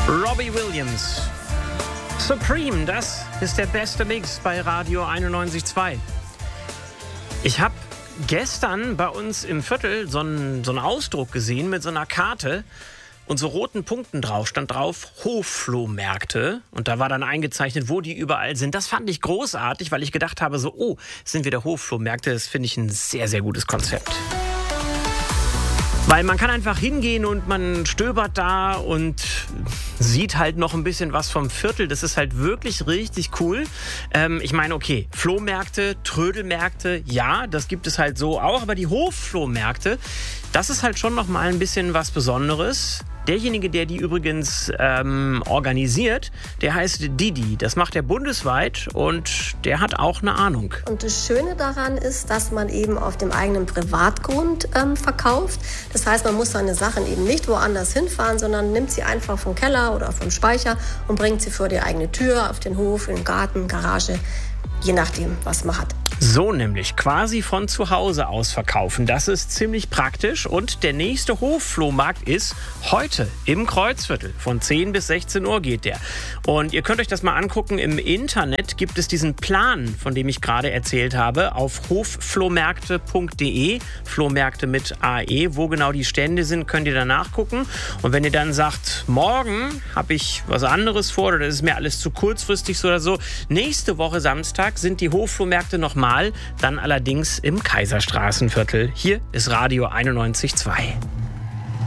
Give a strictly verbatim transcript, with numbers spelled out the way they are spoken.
Robbie Williams. Supreme, das ist der beste Mix bei Radio einundneunzig Komma zwei. Ich habe gestern bei uns im Viertel so einen, so einen Ausdruck gesehen mit so einer Karte und so roten Punkten drauf. Stand drauf Hofflohmärkte und da war dann eingezeichnet, wo die überall sind. Das fand ich großartig, weil ich gedacht habe, so, oh, sind wieder Hofflohmärkte. Das finde ich ein sehr, sehr gutes Konzept. Weil man kann einfach hingehen und man stöbert da und sieht halt noch ein bisschen was vom Viertel. Das ist halt wirklich richtig cool. Ähm, ich meine, okay, Flohmärkte, Trödelmärkte, ja, das gibt es halt so auch. Aber die Hofflohmärkte, das ist halt schon noch mal ein bisschen was Besonderes. Derjenige, der die übrigens ähm, organisiert, der heißt Didi. Das macht er bundesweit und der hat auch eine Ahnung. Und das Schöne daran ist, dass man eben auf dem eigenen Privatgrund ähm, verkauft. Das heißt, man muss seine Sachen eben nicht woanders hinfahren, sondern nimmt sie einfach vom Keller oder vom Speicher und bringt sie vor die eigene Tür, auf den Hof, in den Garten, Garage, je nachdem, was man hat. So nämlich, quasi von zu Hause aus verkaufen. Das ist ziemlich praktisch. Und der nächste Hofflohmarkt ist heute im Kreuzviertel. Von zehn bis sechzehn Uhr geht der. Und ihr könnt euch das mal angucken. Im Internet gibt es diesen Plan, von dem ich gerade erzählt habe, auf hofflohmärkte punkt de. Flohmärkte mit A E. Wo genau die Stände sind, könnt ihr da nachgucken. Und wenn ihr dann sagt, morgen habe ich was anderes vor oder das ist mir alles zu kurzfristig so oder so, nächste Woche Samstag sind die Hofflohmärkte nochmal, dann allerdings im Kaiserstraßenviertel. Hier ist Radio einundneunzig Komma zwei.